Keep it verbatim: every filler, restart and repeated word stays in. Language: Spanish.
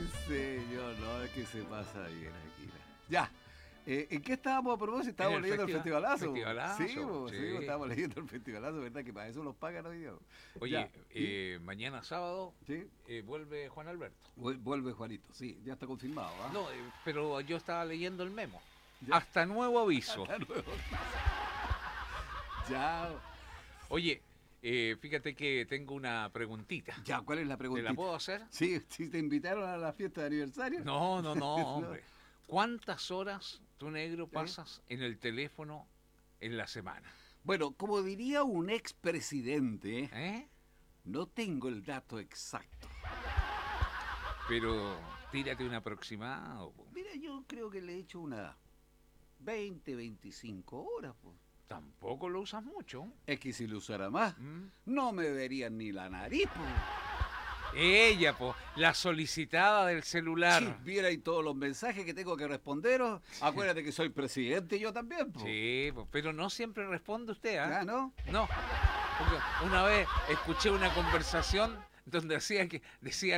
señor, no, es que se pasa bien aquí. Ya. Eh, ¿En qué estábamos a propósito? Estábamos el leyendo festival, el festivalazo. festivalazo, Sí, po, sí, sí. po, estábamos leyendo el festivalazo, ¿verdad? Que para eso los pagan hoy día. Oye, Ya. eh, mañana sábado ¿Sí? eh, vuelve Juan Alberto. Vuelve Juanito, sí, ya está confirmado. ¿Ah? No, eh, pero yo estaba leyendo el memo. Ya. Hasta nuevo aviso. Hasta luego. Ya. Oye, eh, fíjate que tengo una preguntita. Ya, ¿cuál es la ¿Te pregunta? la puedo hacer? Sí, sí, te invitaron a la fiesta de aniversario. No, no, no, No. hombre. ¿Cuántas horas tú, negro, pasas en el teléfono en la semana? Bueno, como diría un expresidente, ¿Eh? no tengo el dato exacto. Pero tírate un aproximado. po. Mira, yo creo que le he hecho unas veinte, veinticinco horas. Pues. Tampoco lo usas mucho. Es que si lo usara más, ¿Mm? no me verían ni la nariz. Pues. Ella, po, la solicitada del celular. Si viera ahí todos los mensajes que tengo que responderos, acuérdate que soy presidente y yo también. Pues. Sí, po, pero no siempre responde usted, ¿ah? ¿Ya, no? No. Porque una vez escuché una conversación donde decía que decía